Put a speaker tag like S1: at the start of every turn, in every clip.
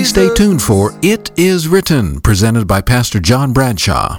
S1: Please stay tuned for It Is Written, presented by Pastor John Bradshaw.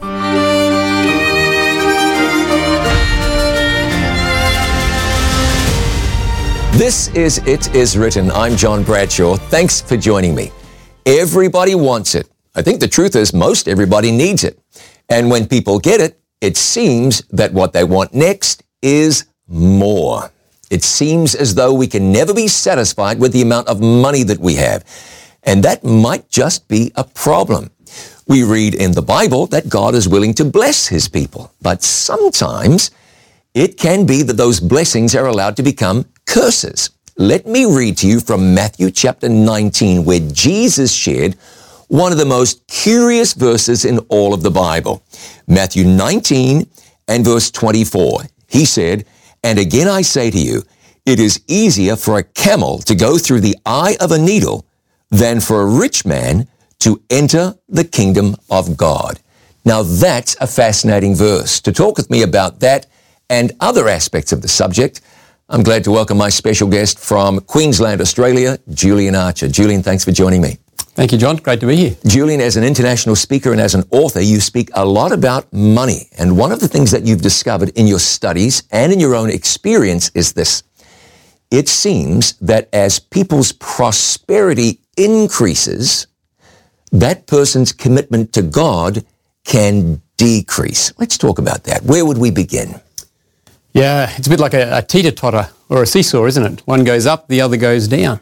S2: This is It Is Written. I'm John Bradshaw. Thanks for joining me. Everybody wants it. I think the truth is most everybody needs it. And when people get it, it seems that what they want next is more. It seems as though we can never be satisfied with the amount of money that we have. And that might just be a problem. We read in the Bible that God is willing to bless His people. But sometimes it can be that those blessings are allowed to become curses. Let me read to you from Matthew chapter 19, where Jesus shared one of the most curious verses in all of the Bible. Matthew 19 and verse 24. He said, "And again I say to you, it is easier for a camel to go through the eye of a needle than for a rich man to enter the kingdom of God." Now that's a fascinating verse. To talk with me about that and other aspects of the subject, I'm glad to welcome my special guest from Queensland, Australia, Julian Archer. Julian, thanks for joining me.
S3: Thank you, John. Great to be here.
S2: Julian, as an international speaker and as an author, you speak a lot about money. And one of the things that you've discovered in your studies and in your own experience is this. It seems that as people's prosperity increases, that person's commitment to God can decrease. Let's talk about that. Where would we begin?
S3: Yeah, it's a bit like a teeter-totter or a seesaw, isn't it? One goes up, the other goes down.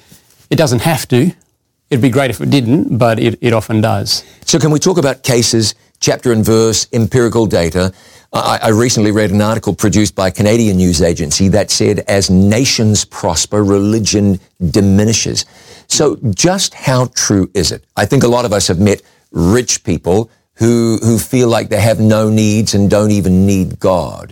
S3: It doesn't have to. It'd be great if it didn't, but it often does.
S2: So can we talk about cases, chapter and verse, empirical data? I recently read an article produced by a Canadian news agency that said, as nations prosper, religion diminishes. So just how true is it? I think a lot of us have met rich people who feel like they have no needs and don't even need God.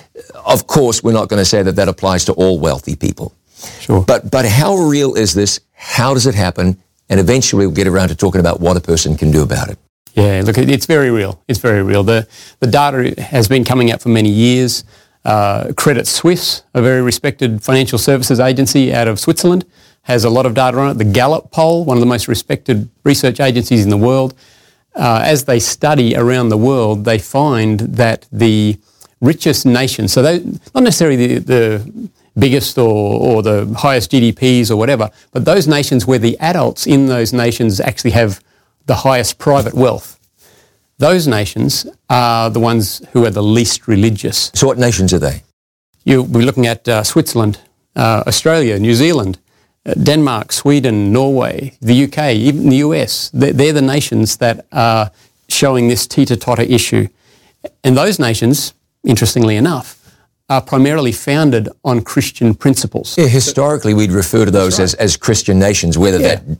S2: Of course, we're not going to say that applies to all wealthy people.
S3: Sure.
S2: But how real is this? How does it happen? And eventually we'll get around to talking about what a person can do about it.
S3: Yeah, look, it's very real. It's very real. The data has been coming out for many years. Credit Suisse, a very respected financial services agency out of Switzerland, has a lot of data on it. The Gallup poll, one of the most respected research agencies in the world, as they study around the world, they find that the richest nations, so they, not necessarily the biggest or the highest GDPs or whatever, but those nations where the adults in those nations actually have the highest private wealth, those nations are the ones who are the least religious.
S2: So what nations are they?
S3: We're looking at Switzerland, Australia, New Zealand, Denmark, Sweden, Norway, the UK, even the US. They're the nations that are showing this teeter-totter issue. And those nations, interestingly enough, are primarily founded on Christian principles.
S2: Yeah, historically, we'd refer to those as Christian nations, whether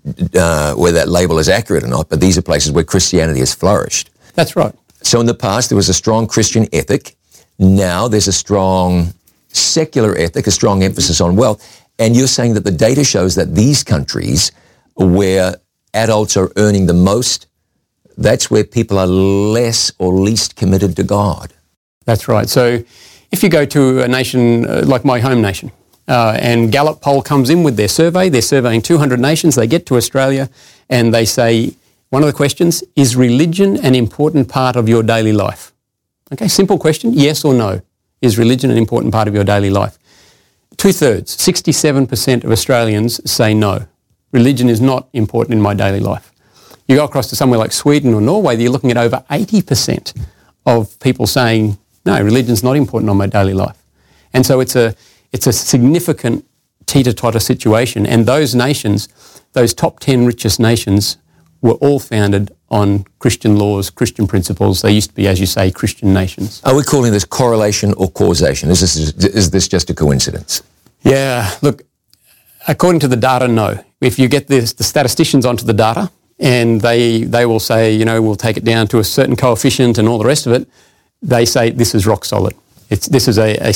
S2: that label is accurate or not, but these are places where Christianity has flourished.
S3: That's right.
S2: So in the past, there was a strong Christian ethic. Now there's a strong secular ethic, a strong emphasis on wealth. And you're saying that the data shows that these countries where adults are earning the most, that's where people are less or least committed to God.
S3: That's right. So if you go to a nation like my home nation, and Gallup poll comes in with their survey, they're surveying 200 nations, they get to Australia and they say, one of the questions, is religion an important part of your daily life? Okay, simple question, yes or no. Is religion an important part of your daily life? 2/3, 67% of Australians say no. Religion is not important in my daily life. You go across to somewhere like Sweden or Norway, you're looking at over 80% of people saying, no, religion's not important on my daily life. And so it's a significant teeter-totter situation. And those nations, those top 10 richest nations, were all founded on Christian laws, Christian principles. They used to be, as you say, Christian nations.
S2: Are we calling this correlation or causation? Is this just a coincidence?
S3: Yeah, look, according to the data, no. If you get the statisticians onto the data and they will say, we'll take it down to a certain coefficient and all the rest of it, they say this is rock solid. This is a